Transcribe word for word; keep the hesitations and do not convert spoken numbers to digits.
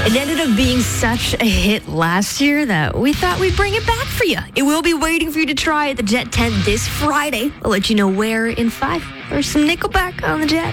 It ended up being such a hit last year that we thought we'd bring it back for you. It will be waiting for you to try at the Jet tent this Friday. I'll let you know where in five. There's some Nickelback on the Jet.